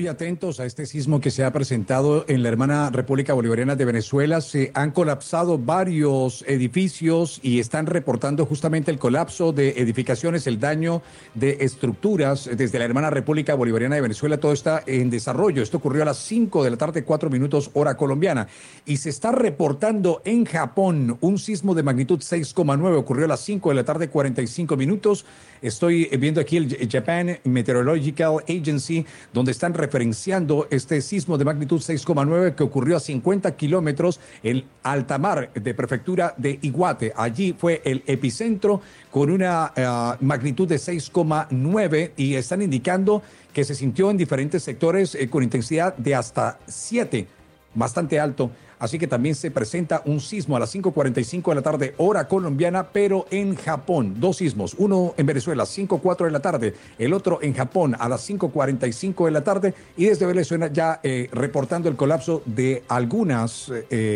Muy atentos a este sismo que se ha presentado en la hermana República Bolivariana de Venezuela. Se han colapsado varios edificios y están reportando justamente el colapso de edificaciones, el daño de estructuras desde la hermana República Bolivariana de Venezuela. Todo está en desarrollo. Esto ocurrió a las 5 de la tarde, 4 minutos, hora colombiana. Y se está reportando en Japón un sismo de magnitud 6,9. Ocurrió a las 5 de la tarde, 45 minutos. Estoy viendo aquí el Japan Meteorological Agency, donde están referenciando este sismo de magnitud 6,9 que ocurrió a 50 kilómetros en alta mar de prefectura de Iwate. Allí fue el epicentro con una magnitud de 6,9 y están indicando que se sintió en diferentes sectores con intensidad de hasta 7, bastante alto. Así que también se presenta un sismo a las 5:45 de la tarde, hora colombiana, pero en Japón. Dos sismos, uno en Venezuela, 5:04 de la tarde, el otro en Japón a las 5:45 de la tarde. Y desde Venezuela ya reportando el colapso de algunas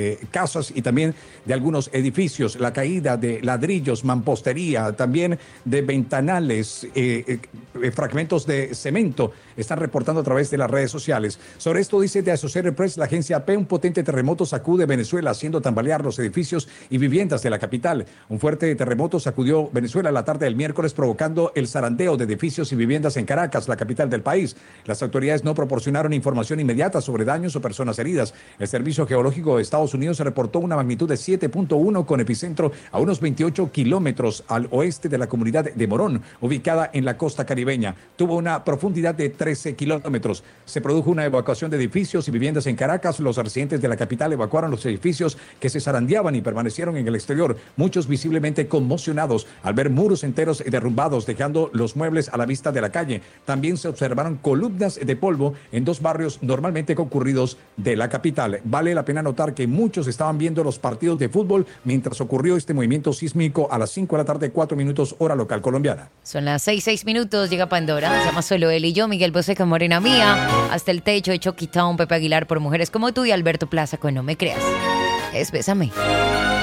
casas y también de algunos edificios, la caída de ladrillos, mampostería, también de ventanales, fragmentos de cemento. Están reportando a través de las redes sociales. Sobre esto dice The Associated Press, la agencia AP, un potente terremoto sacude Venezuela, haciendo tambalear los edificios y viviendas de la capital. Un fuerte terremoto sacudió Venezuela la tarde del miércoles, provocando el zarandeo de edificios y viviendas en Caracas, la capital del país. Las autoridades no proporcionaron información inmediata sobre daños o personas heridas. El Servicio Geológico de Estados Unidos reportó una magnitud de 7.1 con epicentro a unos 28 kilómetros al oeste de la comunidad de Morón, ubicada en la costa caribeña. Tuvo una profundidad de 13 kilómetros. Se produjo una evacuación de edificios y viviendas en Caracas. Los residentes de la capital evacuaron los edificios que se zarandeaban y permanecieron en el exterior, muchos visiblemente conmocionados al ver muros enteros derrumbados, dejando los muebles a la vista de la calle. También se observaron columnas de polvo en dos barrios normalmente concurridos de la capital. Vale la pena notar que muchos estaban viendo los partidos de fútbol mientras ocurrió este movimiento sísmico a las 5 de la tarde, 4 minutos, hora local colombiana. Son las 6 minutos, llega Pandora, se llama Solo Él y Yo, Miguel Bosé con Morena Mía, Hasta el Techo, Chucky Town, Pepe Aguilar por Mujeres como Tú y Alberto Plaza con No Me Creas. Es Bésame.